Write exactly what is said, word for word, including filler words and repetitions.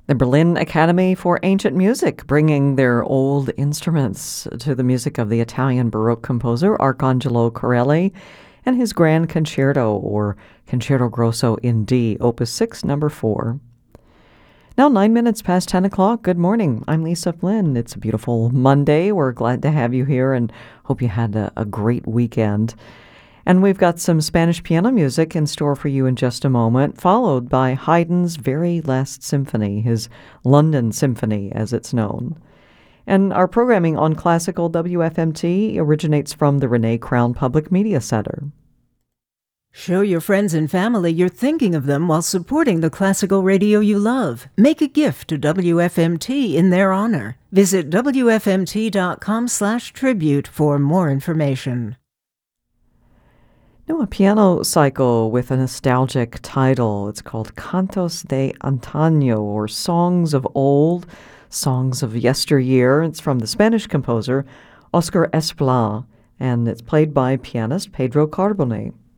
The Berlin Academy for Ancient Music, bringing their old instruments to the music of the Italian Baroque composer Arcangelo Corelli and his Grand Concerto, or Concerto Grosso in D, Opus six, number four. Now nine minutes past ten o'clock. Good morning. I'm Lisa Flynn. It's a beautiful Monday. We're glad to have you here and hope you had a, a great weekend. And we've got some Spanish piano music in store for you in just a moment, followed by Haydn's very last symphony, his London Symphony, as it's known. And our programming on Classical W F M T originates from the Renee Crown Public Media Center. Show your friends and family you're thinking of them while supporting the classical radio you love. Make a gift to W F M T in their honor. Visit W F M T dot com slash tribute for more information. Now, a piano cycle with a nostalgic title. It's called Cantos de Antaño, or Songs of Old, Songs of Yesteryear. It's from the Spanish composer Oscar Esplá, and it's played by pianist Pedro Carbone.